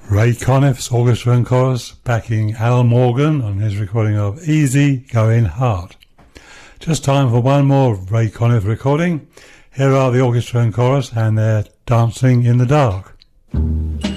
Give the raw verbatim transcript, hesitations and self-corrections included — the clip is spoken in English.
Ray Conniff's Orchestra and Chorus backing Al Morgan on his recording of Easy Going Heart. Just time for one more Ray Conniff recording. Here are the Orchestra and Chorus and their Dancing in the Dark.